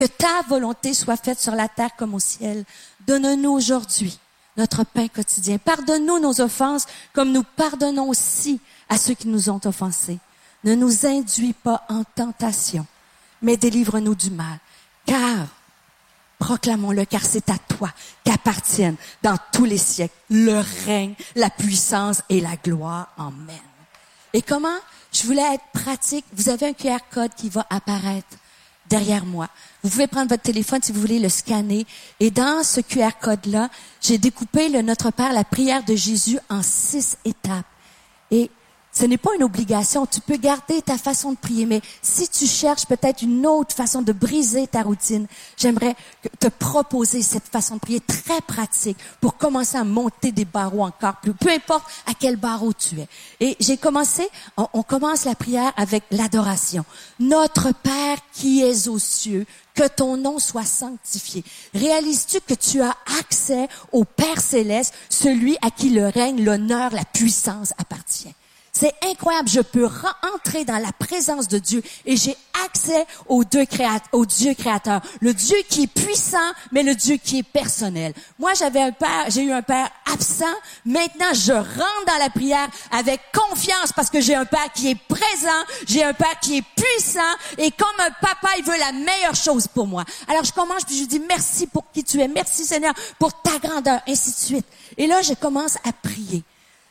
Que ta volonté soit faite sur la terre comme au ciel. Donne-nous aujourd'hui notre pain quotidien. Pardonne-nous nos offenses comme nous pardonnons aussi à ceux qui nous ont offensés. Ne nous induis pas en tentation, mais délivre-nous du mal. Car, proclamons-le, car c'est à toi qu'appartiennent dans tous les siècles le règne, la puissance et la gloire. Amen. Et comment? Je voulais être pratique. Vous avez un QR code qui va apparaître derrière moi. Vous pouvez prendre votre téléphone si vous voulez le scanner. Et dans ce QR code-là, j'ai découpé le Notre Père, la prière de Jésus en 6 étapes. Et ce n'est pas une obligation. Tu peux garder ta façon de prier, mais si tu cherches peut-être une autre façon de briser ta routine, j'aimerais te proposer cette façon de prier très pratique pour commencer à monter des barreaux encore plus, peu importe à quel barreau tu es. Et j'ai commencé, on commence la prière avec l'adoration. Notre Père qui es aux cieux, que ton nom soit sanctifié. Réalises-tu que tu as accès au Père céleste, celui à qui le règne, l'honneur, la puissance appartient? C'est incroyable, je peux entrer dans la présence de Dieu et j'ai accès au Dieu créateur. Le Dieu qui est puissant, mais le Dieu qui est personnel. Moi, j'ai eu un père absent. Maintenant, je rentre dans la prière avec confiance parce que j'ai un père qui est présent, j'ai un père qui est puissant et comme un papa, il veut la meilleure chose pour moi. Alors, je commence puis je dis merci pour qui tu es. Merci Seigneur pour ta grandeur, ainsi de suite. Et là, je commence à prier.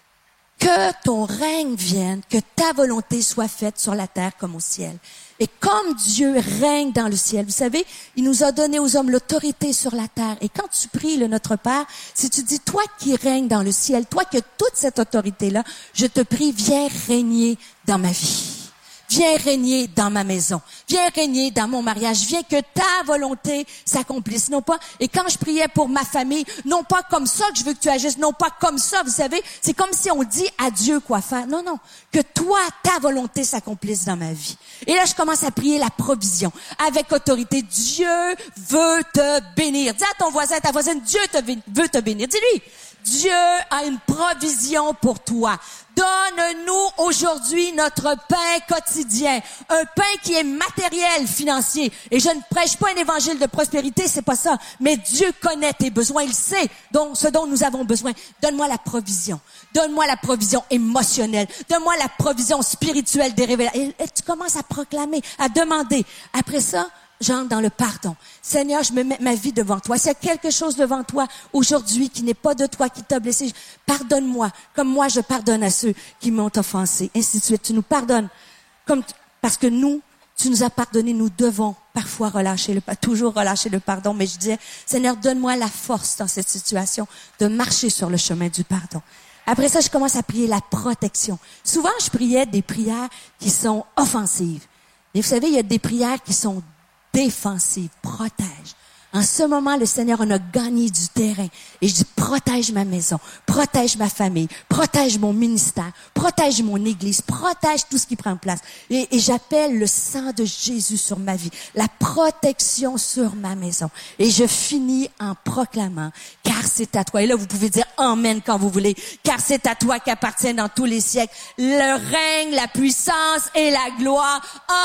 Que ton règne vienne, que ta volonté soit faite sur la terre comme au ciel. Et comme Dieu règne dans le ciel, vous savez, il nous a donné aux hommes l'autorité sur la terre. Et quand tu pries le Notre Père, si tu dis, toi qui règnes dans le ciel, toi qui as toute cette autorité-là, je te prie, viens régner dans ma vie. Viens régner dans ma maison. Viens régner dans mon mariage. Viens que ta volonté s'accomplisse. Non pas, et quand je priais pour ma famille, non pas comme ça que je veux que tu agisses, non pas comme ça, vous savez, c'est comme si on dit à Dieu quoi faire. Non, non. Que toi, ta volonté s'accomplisse dans ma vie. Et là, je commence à prier la provision. Avec autorité, Dieu veut te bénir. Dis à ton voisin, à ta voisine, Dieu veut te bénir. Dis-lui. Dieu a une provision pour toi. Donne-nous aujourd'hui notre pain quotidien. Un pain qui est matériel, financier. Et je ne prêche pas un évangile de prospérité, c'est pas ça. Mais Dieu connaît tes besoins, il sait ce dont nous avons besoin. Donne-moi la provision. Donne-moi la provision émotionnelle. Donne-moi la provision spirituelle des révélations. Et tu commences à proclamer, à demander. Après ça, j'entre dans le pardon. Seigneur, je me mets ma vie devant toi. S'il y a quelque chose devant toi aujourd'hui qui n'est pas de toi, qui t'a blessé, pardonne-moi, comme moi je pardonne à ceux qui m'ont offensé. Ainsi de suite. Tu nous pardonnes parce que tu nous as pardonné, nous devons parfois toujours relâcher le pardon. Mais je disais, Seigneur, donne-moi la force dans cette situation de marcher sur le chemin du pardon. Après ça, je commence à prier la protection. Souvent, je priais des prières qui sont offensives. Et vous savez, il y a des prières qui sont défensive, protège. En ce moment, le Seigneur en a gagné du terrain. Et je dis, protège ma maison, protège ma famille, protège mon ministère, protège mon église, protège tout ce qui prend place. Et j'appelle le sang de Jésus sur ma vie, la protection sur ma maison. Et je finis en proclamant, car c'est à toi. Et là, vous pouvez dire amen quand vous voulez, car c'est à toi qu'appartient dans tous les siècles le règne, la puissance et la gloire.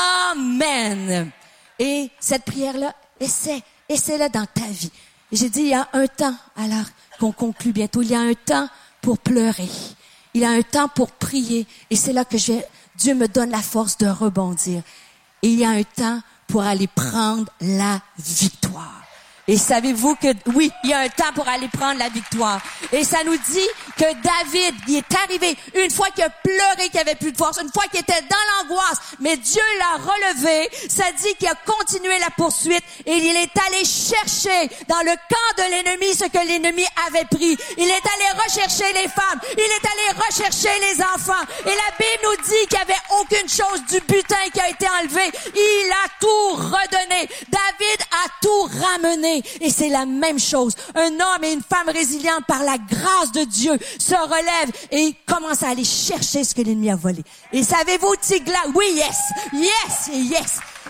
Amen. Et cette prière-là, essaie-la dans ta vie. Et j'ai dit, il y a un temps, alors qu'on conclut bientôt, il y a un temps pour pleurer. Il y a un temps pour prier. Et c'est là que Dieu me donne la force de rebondir. Et il y a un temps pour aller prendre la victoire. Et savez-vous que, oui, il y a un temps pour aller prendre la victoire. Et ça nous dit que David, il est arrivé une fois qu'il a pleuré, qu'il avait plus de force, une fois qu'il était dans l'angoisse, mais Dieu l'a relevé. Ça dit qu'il a continué la poursuite et il est allé chercher dans le camp de l'ennemi ce que l'ennemi avait pris. Il est allé rechercher les femmes. Il est allé rechercher les enfants. Et la Bible nous dit qu'il n'y avait aucune chose du butin qui a été enlevé. Il a tout redonné. David a tout ramené. Et c'est la même chose. Un homme et une femme résiliente par la grâce de Dieu se relèvent et commencent à aller chercher ce que l'ennemi a volé. Et savez-vous, Tigla, oui, yes, yes et yes.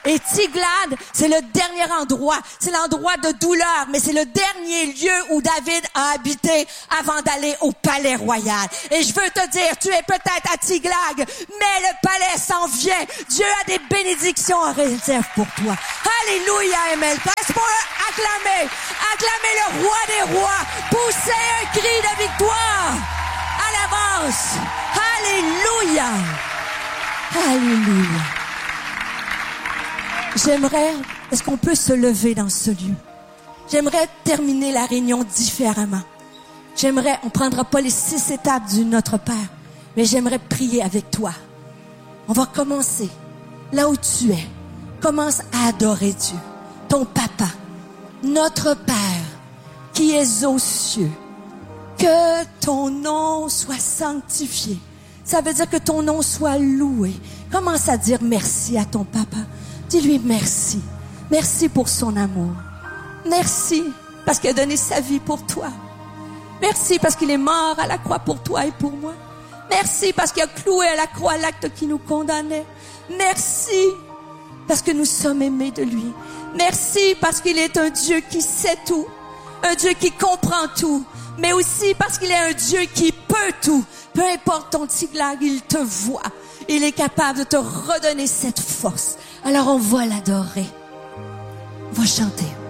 Et Tiglath, c'est le dernier endroit. C'est l'endroit de douleur, mais c'est le dernier lieu où David a habité avant d'aller au palais royal. Et je veux te dire, tu es peut-être à Tiglath, mais le palais s'en vient. Dieu a des bénédictions en réserve pour toi. Alléluia, MLK. Est-ce qu'on peut acclamer? Acclamer le roi des rois. Pousser un cri de victoire. À l'avance. Alléluia. Alléluia. J'aimerais, est-ce qu'on peut se lever dans ce lieu? J'aimerais terminer la réunion différemment. On prendra pas les 6 étapes du Notre Père, mais j'aimerais prier avec toi. On va commencer là où tu es. Commence à adorer Dieu, ton papa, notre Père, qui es aux cieux. Que ton nom soit sanctifié. Ça veut dire que ton nom soit loué. Commence à dire merci à ton papa. Dis-lui merci. Merci pour son amour. Merci parce qu'il a donné sa vie pour toi. Merci parce qu'il est mort à la croix pour toi et pour moi. Merci parce qu'il a cloué à la croix l'acte qui nous condamnait. Merci parce que nous sommes aimés de lui. Merci parce qu'il est un Dieu qui sait tout. Un Dieu qui comprend tout. Mais aussi parce qu'il est un Dieu qui peut tout. Peu importe ton Tiglath, il te voit. Il est capable de te redonner cette force. Alors on va l'adorer. On va chanter.